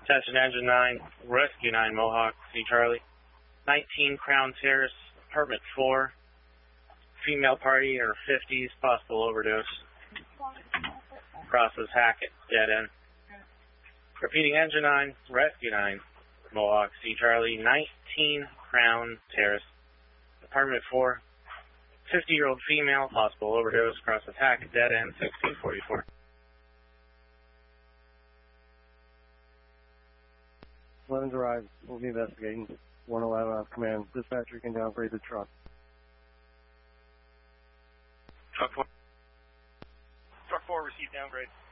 Attention Engine 9, Rescue 9, Mohawk, C. Charlie. 19 Crown Terrace, Apartment 4. Female party in her 50s, possible overdose. Crosses Hackett, dead end. Repeating Engine 9, Rescue 9, Mohawk, C. Charlie. 19 Crown Terrace, Apartment 4. 50-year-old female, possible overdose. Crosses Hackett, dead end, 1644. Lemons arrived. We'll be investigating. 111 off command. Dispatcher, you can downgrade the truck. Truck 4 received downgrade.